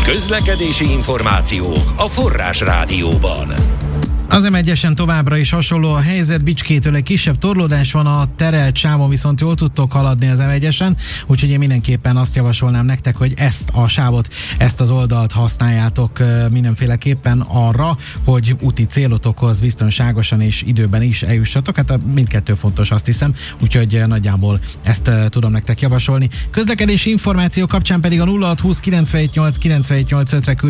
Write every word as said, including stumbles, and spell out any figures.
Közlekedési információk a Forrás Rádióban. Az em egyesen továbbra is hasonló a helyzet, Bicskétől egy kisebb torlódás van, a terelt sávon viszont jól tudtok haladni az em egyesen, úgyhogy én mindenképpen azt javasolnám nektek, hogy ezt a sávot, ezt az oldalt használjátok mindenféleképpen arra, hogy úti célotokhoz biztonságosan és időben is eljussatok. Hát mindkettő fontos, azt hiszem, úgyhogy nagyjából ezt tudom nektek javasolni. Közlekedési információ kapcsán pedig a nulla hat húsz kilencvenhét nyolc kilencvenhét nyolcvanötre